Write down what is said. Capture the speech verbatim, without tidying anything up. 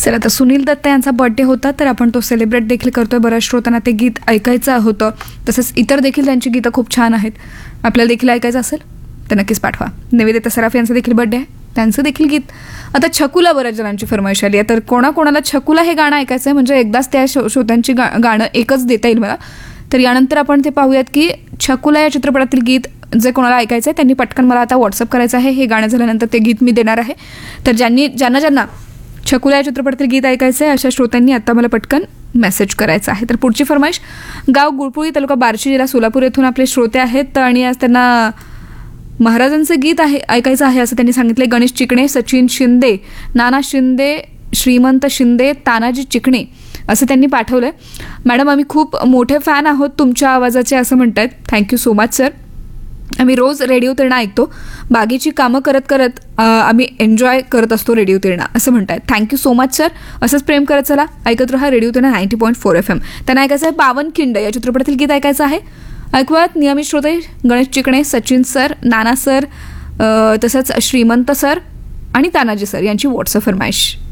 चला, तर सुनील दत्त यांचा बर्थडे होता, तर आपण तो सेलिब्रेट देखील करतोय. बऱ्याच श्रोत्यांना ते गीत ऐकायचं होतं. तसंच इतर देखील त्यांची गीतं खूप छान आहेत. आपल्याला देखील ऐकायचं असेल तर नक्कीच पाठवा. निवेदिता सराफ यांचा देखील बर्थडे आहे, त्यांचं देखील गीत. आता छकुला बऱ्याच जणांची फरमाईश आली आहे, तर कोणाकोणाला छकुला हे गाणं ऐकायचं आहे, म्हणजे एकदाच त्या शो श्रोत्यांची गा गाणं एकच देता येईल मला. तर यानंतर आपण ते पाहूयात की छकुला या चित्रपटातील गीत जे कोणाला ऐकायचं आहे त्यांनी पटकन मला आता व्हॉट्सअप करायचं आहे. हे गाणं झाल्यानंतर ते गीत मी देणार आहे. तर ज्यांनी ज्यांना ज्यांना छकुला या चित्रपटातील गीत ऐकायचं आहे अशा श्रोत्यांनी आता मला पटकन मेसेज करायचा आहे. तर पुढची फरमाईश गाव गुळपुळी, तालुका बार्शी, जिल्हा सोलापूर येथून आपले श्रोते आहेत आणि आज त्यांना महाराजांचं गीत आहे ऐकायचं आहे असं त्यांनी सांगितले. गणेश चिकणे, सचिन शिंदे, नाना शिंदे, श्रीमंत शिंदे, तानाजी चिकणे असं त्यांनी पाठवलं आहे. मॅडम, आम्ही खूप मोठे फॅन आहोत तुमच्या आवाजाचे असं म्हणतात. Thank you so much sir. आम्ही रोज रेडिओ तिरणा ऐकतो. बागेची कामं करत करत आम्ही एन्जॉय करत असतो रेडिओ तिरणा असं म्हणतात. Thank you so much sir. असंच प्रेम करत चला, ऐकत रहा radio तिरणा ninety point four F M. त्यांना ऐकायचं आहे पावनखिंड या चित्रपटातील गीत ऐकायचं आहे. ऐकूयात नियमित श्रोते गणेश चिकणे, सचिन सर, नाना सर, तसंच श्रीमंत सर आणि तानाजी सर यांची व्हॉट्सअप फरमाईश.